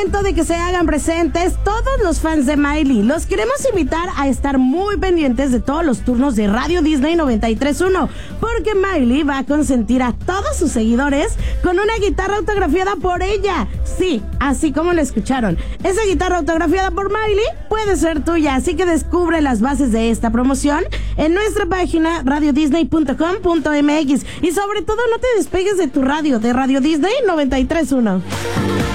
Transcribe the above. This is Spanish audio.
momento de que se hagan presentes todos los fans de Miley. Los queremos invitar a estar muy pendientes de todos los turnos de Radio Disney 93.1, porque Miley va a consentir a todos sus seguidores con una guitarra autografiada por ella. Sí, así como lo escucharon. Esa guitarra autografiada por Miley puede ser tuya, así que descubre las bases de esta promoción en nuestra página radiodisney.com.mx y sobre todo no te despegues de tu radio, de Radio Disney 93.1.